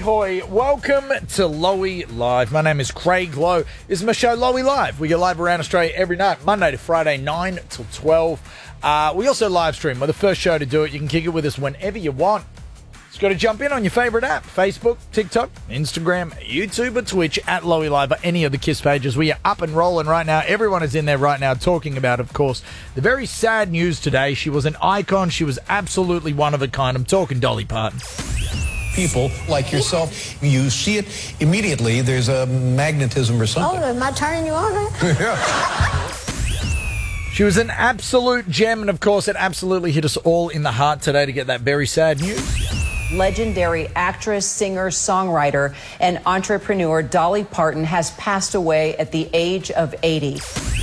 Hoy. Welcome to Lowy Live. My name is Craig Lowe. This is my show, Lowy Live. We go live around Australia every night, Monday to Friday, 9 till 12. We also live stream. We're the first show to do it. You can kick it with us whenever you want. Just got to jump in on your favourite app. Facebook, TikTok, Instagram, YouTube, or Twitch at Lowy Live, or any of the KISS pages. We are up and rolling right now. Everyone is in there right now talking about, of course, the very sad news today. She was an icon. She was absolutely one of a kind. I'm talking Dolly Parton. People like yourself, you see it immediately. There's a magnetism or something. Oh, am I turning you on? Yeah. She was an absolute gem, and of course, it absolutely hit us all in the heart today to get that very sad news. Legendary actress, singer, songwriter, and entrepreneur Dolly Parton has passed away at the age of 80.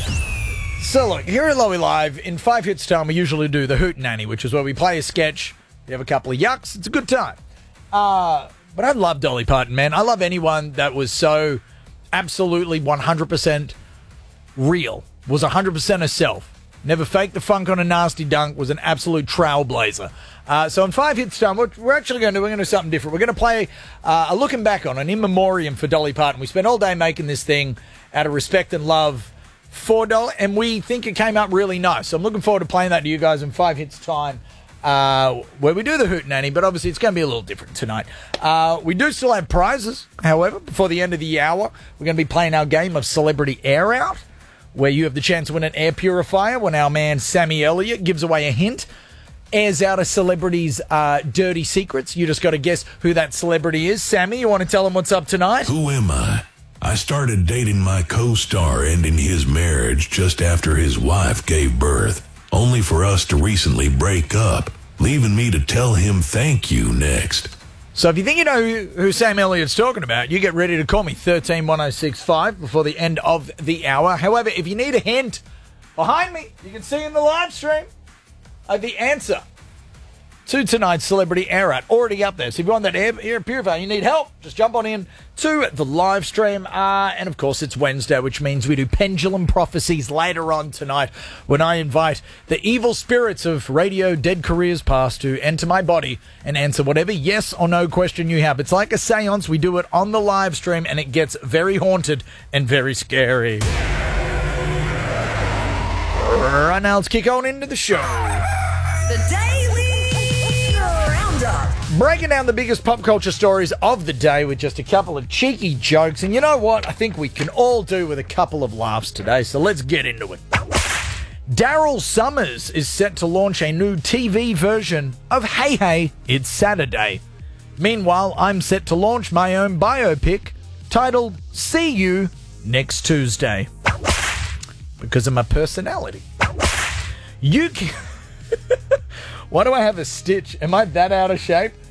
So look, here at Lowy Live, in 5 hits time, we usually do the Hootenanny, which is where we play a sketch, we have a couple of yucks, it's a good time. But I love Dolly Parton, man. I love anyone that was so absolutely 100% real, was 100% herself. Never faked the funk on a nasty dunk, was an absolute trailblazer. So in 5 hits time, what we're actually going to do, we're going to do something different. We're going to play a looking back on, an in memoriam for Dolly Parton. We spent all day making this thing out of respect and love for Dolly, and we think it came out really nice. So I'm looking forward to playing that to you guys in 5 hits time, where we do the Hootenanny, but obviously it's going to be a little different tonight. We do still have prizes, however. Before the end of the hour, we're going to be playing our game of Celebrity Air Out, where you have the chance to win an air purifier when our man Sammy Elliott gives away a hint, airs out a celebrity's dirty secrets. You just got to guess who that celebrity is. Sammy, you want to tell them what's up tonight? Who am I? I started dating my co-star, ending his marriage just after his wife gave birth, only for us to recently break up, leaving me to tell him thank you next. So if you think you know who Sam Elliott's talking about, you get ready to call me 131065 before the end of the hour. However, if you need a hint, behind me, you can see in the live stream the answer to tonight's Celebrity Air Out already up there. So if you want that air purifier, you need help, just jump on in to the live stream. And of course, it's Wednesday, which means we do Pendulum Prophecies later on tonight, when I invite the evil spirits of radio dead careers past to enter my body and answer whatever yes or no question you have. It's like a seance. We do it on the live stream, and it gets very haunted and very scary. Right now, let's kick on into the show. The Daily Roundup. Breaking down the biggest pop culture stories of the day with just a couple of cheeky jokes. And you know what? I think we can all do with a couple of laughs today. So let's get into it. Daryl Summers is set to launch a new TV version of Hey Hey, It's Saturday. Meanwhile, I'm set to launch my own biopic titled See You Next Tuesday. Because of my personality. You can... Why do I have a stitch? Am I that out of shape?